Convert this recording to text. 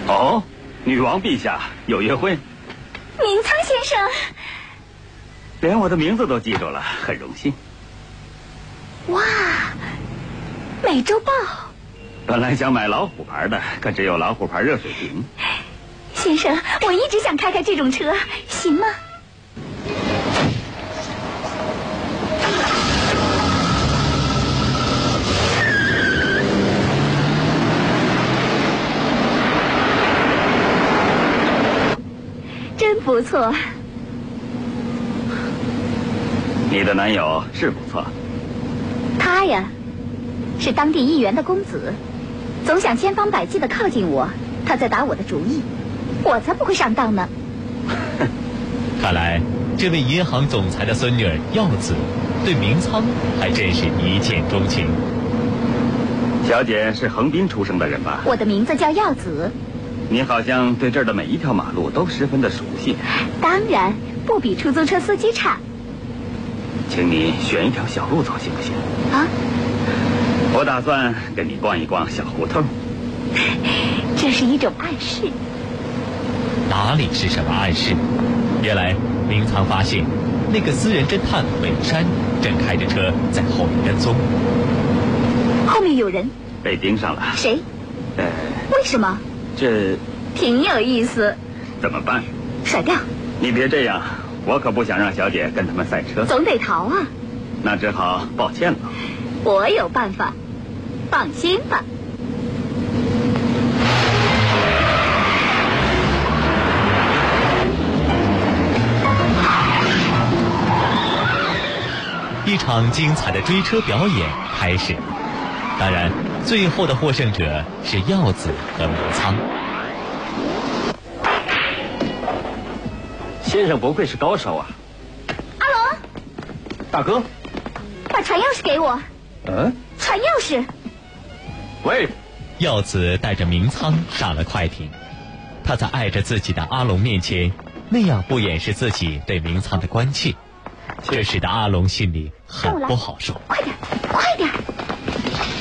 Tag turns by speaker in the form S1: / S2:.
S1: 哦，女王陛下有约会？
S2: 明仓先生，
S1: 连我的名字都记住了，很荣幸。
S2: 哇，美洲豹。
S1: 本来想买老虎牌的，可只有老虎牌热水瓶。
S2: 先生，我一直想开这种车，行吗？真不错。
S1: 你的男友是不错。
S2: 他呀，是当地议员的公子，总想千方百计地靠近我，他在打我的主意，我才不会上当呢。
S3: 看来这位银行总裁的孙女儿耀子对明仓还真是一见钟情。
S1: 小姐是横滨出生的人吧？
S2: 我的名字叫耀子。
S1: 你好像对这儿的每一条马路都十分的熟悉。
S2: 当然不比出租车司机差。
S1: 请你选一条小路走行不行？
S2: 啊？
S1: 我打算跟你逛一逛小胡同。
S2: 这是一种暗示。
S3: 哪里是什么暗示？原来明仓发现那个私人侦探北山正开着车在后面跟踪。
S2: 后面有人
S1: 被盯上了。
S2: 谁？为什么？
S1: 这
S2: 挺有意思。
S1: 怎么办？
S2: 甩掉。
S1: 你别这样，我可不想让小姐跟他们赛车。
S2: 总得逃啊。
S1: 那只好抱歉了。
S2: 我有办法，放心吧。
S3: 一场精彩的追车表演开始，当然最后的获胜者是耀子和明仓。
S1: 先生不愧是高手啊！
S2: 阿龙，
S1: 大哥，
S2: 把船钥匙给我。船钥匙。
S1: 喂。
S3: 耀子带着明仓上了快艇，他在爱着自己的阿龙面前那样不掩饰自己对明仓的关切，这使得阿龙心里很不好受。
S2: 快点，快点！